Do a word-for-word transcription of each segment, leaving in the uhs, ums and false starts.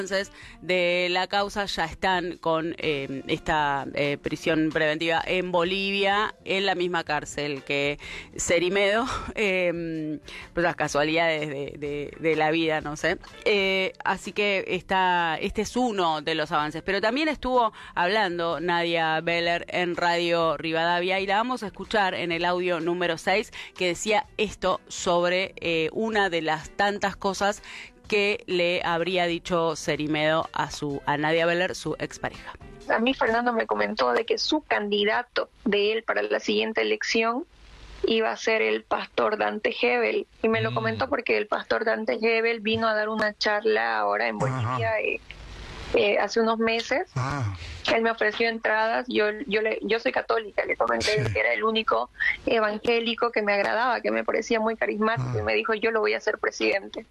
de la causa ya están con eh, esta eh, prisión preventiva en Bolivia, en la misma cárcel que Cerimedo, eh, pues las casualidades de, de, de la vida, no sé. Eh, así que está, este es uno de los avances. Pero también estuvo hablando Nadia Beller en Radio Rivadavia y la vamos a escuchar en el audio número seis, que decía esto sobre eh, una de las tantas cosas que le habría dicho Cerimedo a su a Nadia Beller, su expareja. A mí Fernando me comentó de que su candidato de él para la siguiente elección iba a ser el pastor Dante Gebel, y me lo comentó porque el pastor Dante Gebel vino a dar una charla ahora en Bolivia eh, eh, hace unos meses. Ah. Él me ofreció entradas, yo yo le, yo soy católica, le comenté sí. que era el único evangélico que me agradaba, que me parecía muy carismático, ah. y me dijo, yo lo voy a hacer presidente.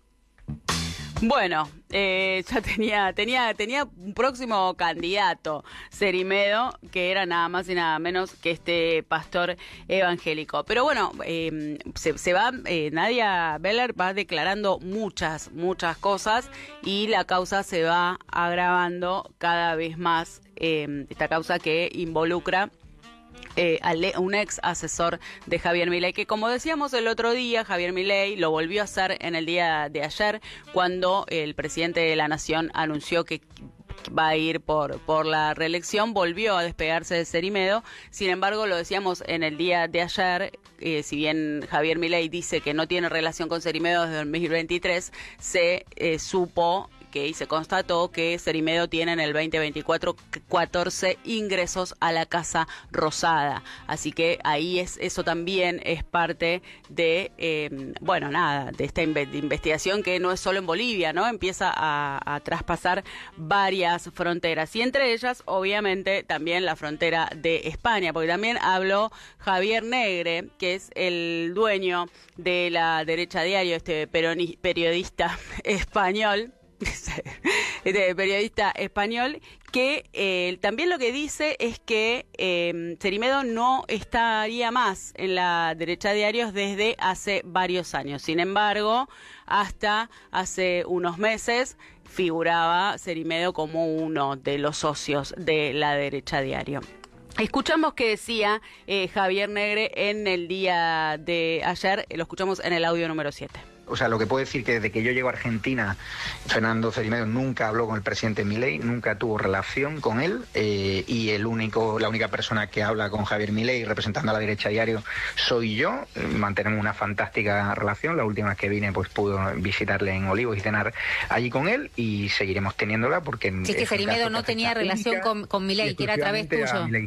Bueno, eh, ya tenía, tenía, tenía un próximo candidato, Cerimedo, que era nada más y nada menos que este pastor evangélico. Pero bueno, eh, se, se va, eh, Nadia Beller va declarando muchas, muchas cosas y la causa se va agravando cada vez más, eh, esta causa que involucra Eh, un ex asesor de Javier Milei, que como decíamos el otro día, Javier Milei lo volvió a hacer en el día de ayer, cuando el presidente de la Nación anunció que va a ir por por la reelección, volvió a despegarse de Cerimedo. Sin embargo, lo decíamos en el día de ayer, eh, si bien Javier Milei dice que no tiene relación con Cerimedo desde el dos mil veintitrés, se eh, supo que y se constató que Cerimedo tiene en el veinte veinticuatro catorce ingresos a la Casa Rosada. Así que ahí es eso también es parte de, eh, bueno, nada, de esta inve- de investigación que no es solo en Bolivia, ¿no? Empieza a, a traspasar varias fronteras. Y entre ellas, obviamente, también la frontera de España, porque también habló Javier Negre, que es el dueño de La Derecha Diario, este peroni- periodista español, este periodista español, que eh, también lo que dice es que eh, Cerimedo no estaría más en La Derecha Diarios desde hace varios años. Sin embargo, hasta hace unos meses figuraba Cerimedo como uno de los socios de La Derecha Diario. Escuchamos que decía eh, Javier Negre en el día de ayer, lo escuchamos en el audio número siete. O sea, lo que puedo decir que desde que yo llego a Argentina, Fernando Cerimedo nunca habló con el presidente Milei, nunca tuvo relación con él, eh, y el único, la única persona que habla con Javier Milei representando a La Derecha Diario soy yo. Eh, mantenemos una fantástica relación. La última vez que vine, pues pude visitarle en Olivos y cenar allí con él, y seguiremos teniéndola porque... Sí, que Cerimedo no tenía relación con, con Milei, que era a través tuyo.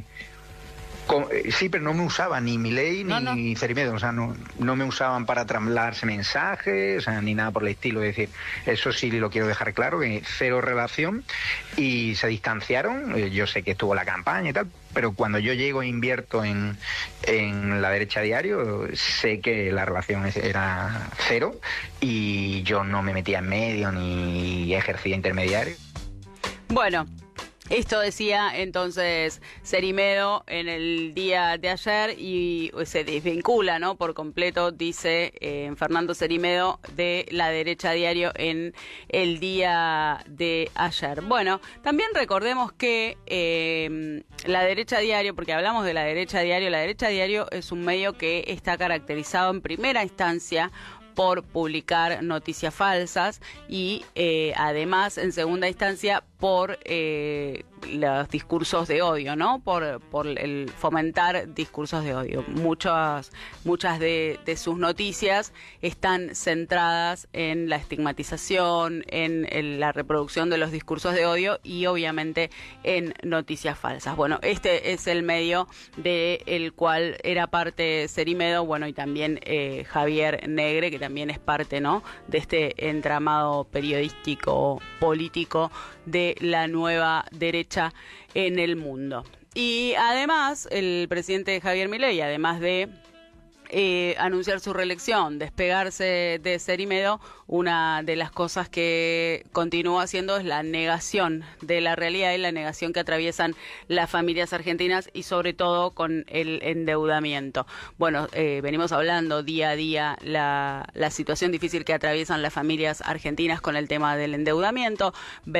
Con, eh, sí, pero no me usaba ni Milei no, ni no. Cerimedo, o sea, no, no me usaban para trasladarse mensajes, o sea, ni nada por el estilo. Es decir, eso sí lo quiero dejar claro, que cero relación, y se distanciaron. Eh, yo sé que estuvo la campaña y tal, pero cuando yo llego e invierto en, en La Derecha Diario, sé que la relación era cero y yo no me metía en medio ni ejercía intermediario. Bueno, esto decía entonces Cerimedo en el día de ayer y se desvincula, ¿no? Por completo, dice eh, Fernando Cerimedo, de La Derecha Diario en el día de ayer. Bueno, también recordemos que eh, La Derecha Diario, porque hablamos de La Derecha Diario, La Derecha Diario es un medio que está caracterizado en primera instancia por publicar noticias falsas y eh, además en segunda instancia por eh, los discursos de odio, ¿no? Por, por el fomentar discursos de odio. Muchas, muchas de, de sus noticias están centradas en la estigmatización, en, en la reproducción de los discursos de odio y obviamente en noticias falsas. Bueno, este es el medio del cual era parte Cerimedo, bueno, y también eh, Javier Negre, que también es parte, ¿no?, de este entramado periodístico político de la nueva derecha en el mundo. Y además, el presidente Javier Milei, además de eh, anunciar su reelección, despegarse de Cerimedo, una de las cosas que continúa haciendo es la negación de la realidad y la negación que atraviesan las familias argentinas y sobre todo con el endeudamiento. Bueno, eh, venimos hablando día a día la, la situación difícil que atraviesan las familias argentinas con el tema del endeudamiento.